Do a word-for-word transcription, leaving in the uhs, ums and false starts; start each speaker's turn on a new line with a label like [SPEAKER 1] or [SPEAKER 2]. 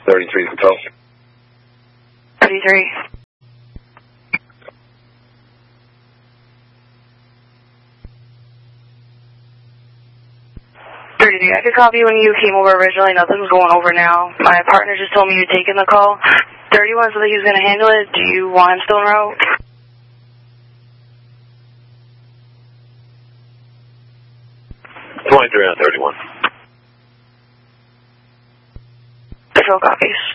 [SPEAKER 1] thirty-three Hotel.
[SPEAKER 2] thirty-three. thirty-three, I could copy when you came over originally. Nothing's going over now. My partner just told me you're taking the call. thirty-one said that he was going to handle it. Do you want him still en route?
[SPEAKER 1] twenty-three on thirty-one.
[SPEAKER 2] Patrol copies.